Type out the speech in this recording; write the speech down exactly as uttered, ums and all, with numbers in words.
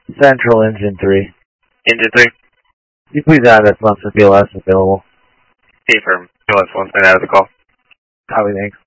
Central Engine three. Engine three? Can you please add that once the P L S is available? Confirm. P L S one, send out of the call. Copy, thanks.